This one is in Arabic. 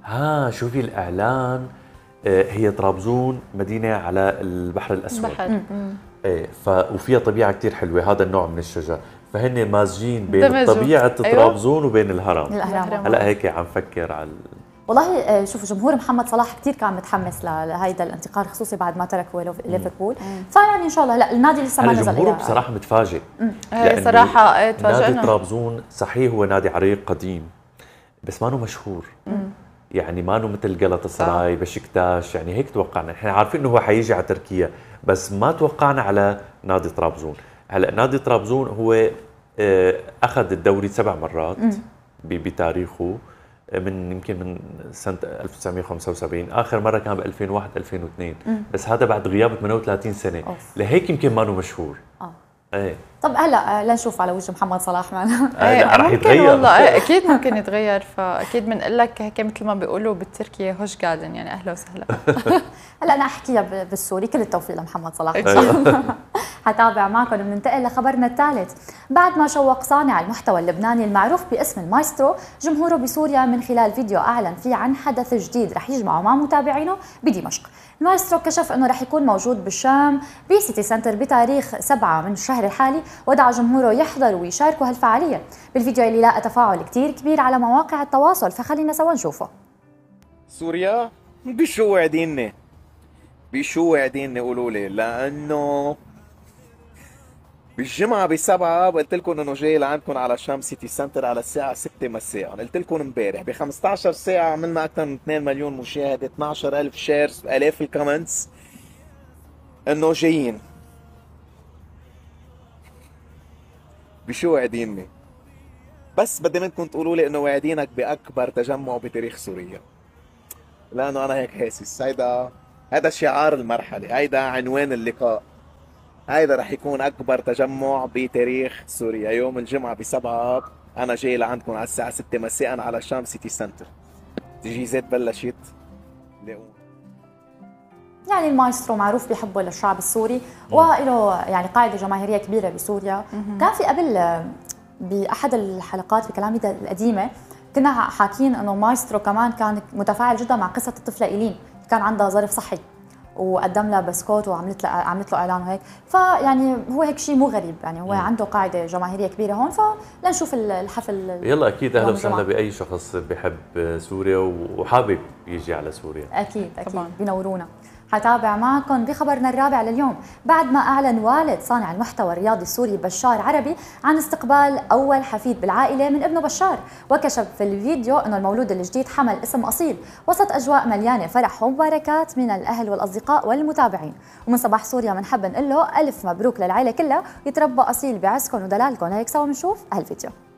شوفي الاعلان. هي طرابزون مدينه على البحر الاسود. ايه وفيها طبيعه كثير حلوه، هذا النوع من الشجر، فهن مازجين بين طبيعه طرابزون وبين الهرم. هلا هيك عم فكر على والله شوفوا جمهور محمد صلاح كثير كان متحمس لهيدا الانتقال، خصوصي بعد ما تركوا ليفربول. فيعني ان شاء الله لا النادي لسه ما نزل. الجمهور بصراحه متفاجئ. صراحه تفاجئنا. نادي طرابزون صحيح هو نادي عريق قديم بس ما انه مشهور. يعني ما انه مثل جلطة سراي بشكتاش، يعني هيك توقعنا، احنا عارفين انه هو حيجي على تركيا بس ما توقعنا على نادي طرابزون. هلا نادي طرابزون هو اخذ الدوري 7 مرات بتاريخه، من يمكن من سنه 1975، اخر مره كان ب 2001 2002 بس هذا بعد غياب 38 سنه. لهيك يمكن ما انه مشهور. ايه طب هلا لنشوف على وجه محمد صلاح معنا. رح يتغير والله. اكيد ممكن يتغير، فاكيد بنقول لك هيك مثل ما بيقولوا بالتركي هوش قاعدين، يعني اهلا وسهلا. هلا انا احكيها بالسوري، كل التوفيق لمحمد صلاح. حتابع معكم وبننتقل لخبرنا الثالث. بعد ما شوق صانع المحتوى اللبناني المعروف باسم المايسترو جمهوره بسوريا من خلال فيديو اعلن فيه عن حدث جديد رح يجمعه مع متابعينه بدمشق. المايسترو كشف انه رح يكون موجود بالشام بسيتي سنتر بتاريخ 7 من الشهر الحالي، ودعا جمهوره يحضروا ويشاركوا هالفعاليه. بالفيديو اللي لاقى تفاعل كثير كبير على مواقع التواصل، فخلينا سوا نشوفه. سوريا بشو وعديني؟ بشو وعديني قولوا لي؟ لانه بالجمعة ب7 قلت لكم انه جاي لعندكم على شام سيتي سنتر على الساعة 6 مساء، قلت لكم امبارح ب 15 ساعة عملنا أكثر من 2 مليون مشاهدة، 12,000 شيرز، آلاف الكومنتس انه جايين. بشو وعديني؟ بس بدي منكم تقولوا لي انه وعدينك بأكبر تجمع بتاريخ سوريا. لأنه أنا هيك حاسس هذا شعار المرحلة، هيدا عنوان اللقاء. هيدا رح يكون أكبر تجمع بتاريخ سوريا يوم الجمعة ب7. أنا جاي لعندكم على الساعة 6 مساء على شام سيتي سنتر. تجهيزات بلشت. يعني المايسترو معروف بحبه للشعب السوري وله يعني قاعدة جماهيرية كبيرة بسوريا. كان في قبل بأحد الحلقات بكلامي القديمة كنا حاكين انه مايسترو كمان كان متفاعل جدا مع قصة الطفلة إيلين، كان عندها ظرف صحي وقدم لها بسكوت وعملت له اعلان وهيك، فيعني هو هيك شيء مو غريب، يعني هو عنده قاعده جماهيريه كبيره هون، فلنشوف الحفل. يلا اكيد اهلا وسهلا باي شخص بحب سوريا وحابب يجي على سوريا. اكيد بينورونا. حتابع معكم بخبرنا الرابع لليوم. بعد ما أعلن والد صانع المحتوى الرياضي السوري بشار عربي عن استقبال أول حفيد بالعائلة من ابنه بشار، وكشف في الفيديو أنه المولود الجديد حمل اسم أصيل وسط أجواء مليانة فرح ومباركات من الأهل والأصدقاء والمتابعين. ومن صباح سوريا بنحب نقول له ألف مبروك للعائلة كلها، يتربى أصيل بعزكم ودلالكم. هيك سوا بنشوف هالفيديو.